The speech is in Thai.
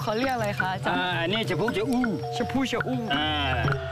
เขาเรียกอะไรคะอาจารย์อันนี้ชะพูชะอู้ชะพูชะอู้